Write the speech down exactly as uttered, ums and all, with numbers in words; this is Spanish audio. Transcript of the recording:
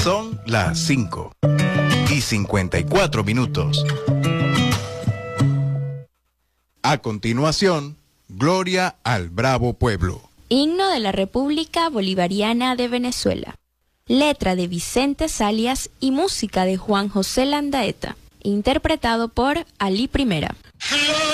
Son las cinco y cincuenta y cuatro minutos. A continuación, Gloria al Bravo Pueblo. Himno de la República Bolivariana de Venezuela. Letra de Vicente Salias y música de Juan José Landaeta. Interpretado por Ali Primera.